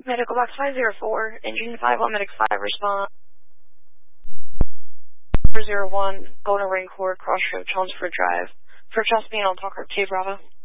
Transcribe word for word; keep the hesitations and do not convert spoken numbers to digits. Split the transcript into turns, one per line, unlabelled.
Medical Box five zero four, Engine five one, Medic five, respond. four zero one, Golden Ring Court, Crossroad, Chelmsford Drive. For Chesapeake, I'll talk to Bravo.